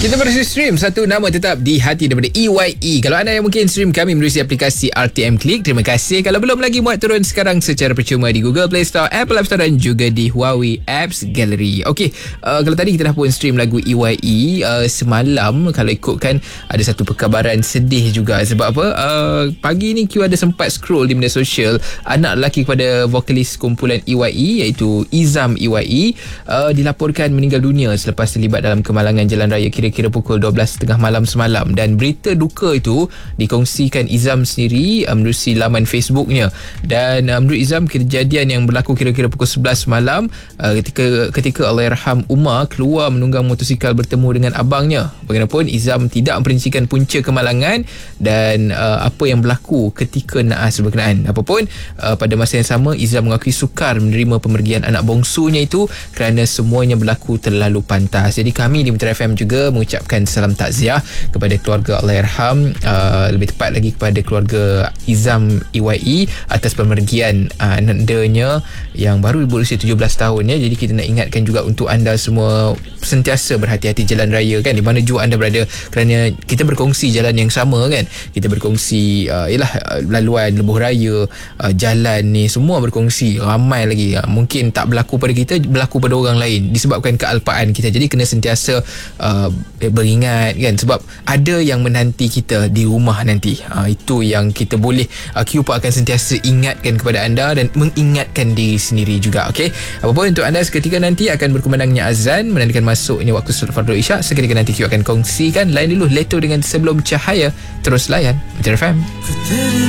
Kita bersih stream satu nama tetap di hati daripada EYE. Kalau anda yang mungkin stream kami melalui aplikasi RTM Click, terima kasih. Kalau belum lagi, muat turun sekarang secara percuma di Google Play Store, Apple App Store dan juga di Huawei Apps Gallery. Okey, kalau tadi kita dah pun stream lagu EYE, semalam kalau ikutkan ada satu perkabaran sedih juga. Sebab apa? Pagi ni Q ada sempat scroll di media sosial, anak lelaki kepada vokalis kumpulan EYE iaitu Izam EYE dilaporkan meninggal dunia selepas terlibat dalam kemalangan jalan raya kira-kira pukul 12.30 malam semalam. Dan berita duka itu dikongsikan Izam sendiri menerusi laman Facebooknya. Dan menurut Izam, kejadian yang berlaku kira-kira pukul 11 malam ketika Allahyarham Umar keluar menunggang motosikal bertemu dengan abangnya. Bagaimanapun Izam tidak memperincikan punca kemalangan dan apa yang berlaku ketika naas berkenaan. Apapun, pada masa yang sama Izam mengakui sukar menerima pemergian anak bongsunya itu kerana semuanya berlaku terlalu pantas. Jadi kami di Metro FM juga mengucapkan salam takziah kepada keluarga Allahyarham, lebih tepat lagi kepada keluarga Izam EYE atas pemergian nandanya yang baru berusia 17 tahun ya. Jadi kita nak ingatkan juga untuk anda semua sentiasa berhati-hati jalan raya kan, di mana jua anda berada, kerana kita berkongsi jalan yang sama kan. Kita berkongsi laluan lebuh raya, jalan ni semua berkongsi. Ramai lagi mungkin tak berlaku pada kita, berlaku pada orang lain disebabkan kealpaan kita. Jadi kena sentiasa beringat kan, sebab ada yang menanti kita di rumah nanti. Itu yang kita boleh QPA akan sentiasa ingatkan kepada anda dan mengingatkan diri sendiri juga. Okey, apapun untuk anda, seketika nanti akan berkumandangnya azan menandakan masuknya waktu solat fardu isyak. Seketika nanti Q akan kongsikan. Lain dulu Leto dengan Sebelum Cahaya. Terus layan Metro FM.